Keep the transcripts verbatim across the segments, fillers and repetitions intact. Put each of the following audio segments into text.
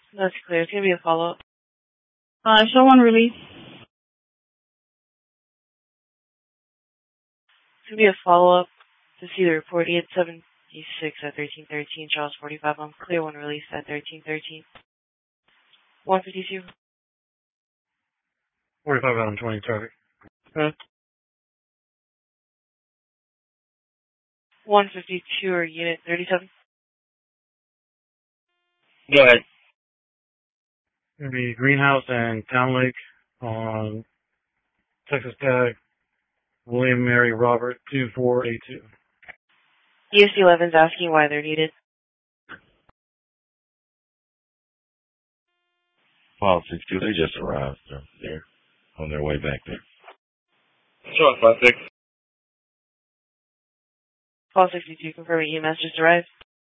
That's clear. It's going to be a follow-up. Uh, show one release. It's going to be a follow-up to see the report. He had seventy-six at thirteen thirteen. Charles forty-five on clear. One release at thirteen thirteen. one fifty-two. forty-five out on twenty traffic. Hmm. one fifty-two or unit thirty-seven. Go ahead. Going to be Greenhouse and Town Lake on Texas Tag, William Mary Robert two four eight two. E S C eleven's asking why they're needed. File sixty-two, they just arrived. They're, they're on their way back there. Charles five six. File sixty-two confirming E M S just arrived.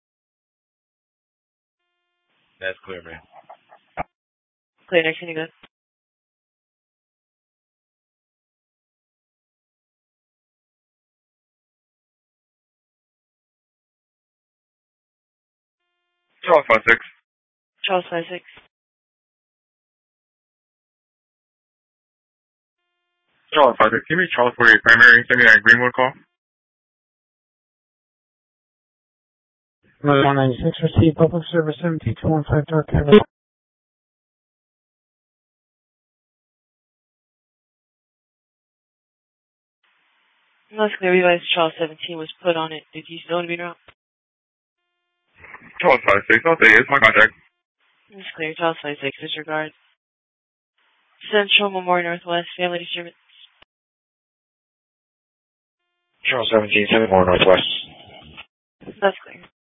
That's clear, man. Clear, next thing you go. Charles five six. Charles five six. Charles five six. Give me Charles forty-eight primary. Send me that Greenwood call. one ninety-six, receive public service seventy two one five Dark Heaven. That's clear. Revised Charles seventeen was put on it. Did you still want to be in route? Charles five six. I'll say it's my contact. It's clear. Charles five six. Disregard. Central Memorial Northwest. Family disturbance. Charles seventeen. Seven more Northwest. That's clear.